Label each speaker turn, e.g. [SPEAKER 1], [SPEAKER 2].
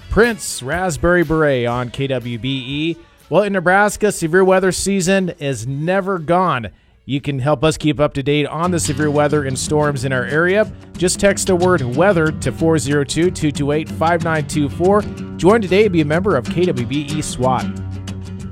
[SPEAKER 1] Prince, Raspberry Beret on KWBE. Well, in Nebraska, severe weather season is never gone. You can help us keep up to date on the severe weather and storms in our area. Just text the word weather to 402-228-5924. Join today and be a member of KWBE SWAT.